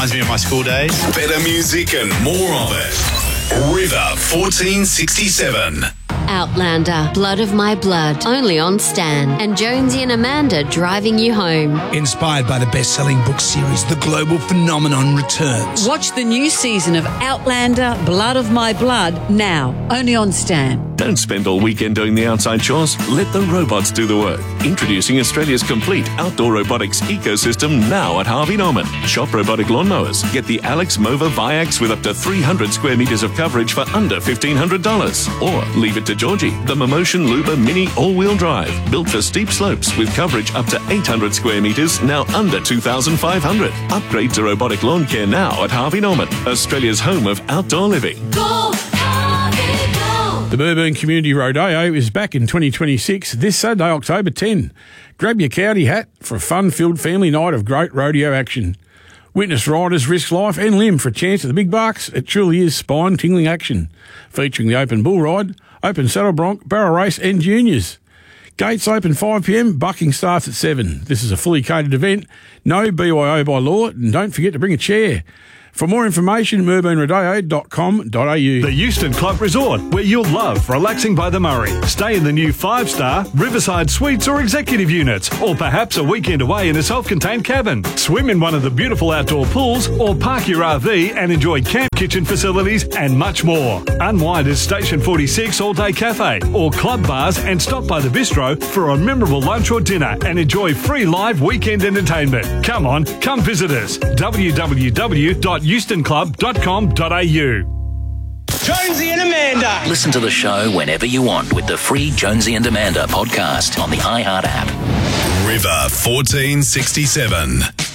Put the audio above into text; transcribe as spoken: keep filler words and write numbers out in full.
reminds me of my school days. Better music and more of it. River fourteen sixty-seven. Outlander, Blood of My Blood, only on Stan. And Jonesy and Amanda driving you home. Inspired by the best-selling book series, the global phenomenon returns. Watch the new season of Outlander, Blood of My Blood, now, only on Stan. Don't spend all weekend doing the outside chores. Let the robots do the work. Introducing Australia's complete outdoor robotics ecosystem now at Harvey Norman. Shop robotic lawnmowers. Get the Alex Mova Viax with up to three hundred square metres of coverage for under fifteen hundred dollars. Or leave it to Georgie, the Momotion Luba Mini all-wheel drive. Built for steep slopes with coverage up to eight hundred square metres, now under two thousand five hundred. Upgrade to robotic lawn care now at Harvey Norman, Australia's home of outdoor living. Go, Harvey, go! The Burburn Community Rodeo is back in twenty twenty-six this Saturday, October tenth. Grab your Cowdy hat for a fun-filled family night of great rodeo action. Witness riders risk life and limb for a chance at the big bucks. It truly is spine-tingling action, featuring the open bull ride, open saddle bronc, barrel race and juniors. Gates open five p m, bucking starts at seven. This is a fully catered event, no B Y O by law, and don't forget to bring a chair. For more information, merburn rodeo dot com dot a u. The Euston Club Resort, where you'll love relaxing by the Murray. Stay in the new five-star Riverside Suites or executive units, or perhaps a weekend away in a self-contained cabin. Swim in one of the beautiful outdoor pools, or park your R V and enjoy camp kitchen facilities and much more. Unwind at Station forty-six All-Day Cafe or club bars and stop by the bistro for a memorable lunch or dinner and enjoy free live weekend entertainment. Come on, come visit us. w w w dot euston club dot com dot a u. Jonesy and Amanda. Listen to the show whenever you want with the free Jonesy and Amanda podcast on the iHeart app. River fourteen sixty-seven.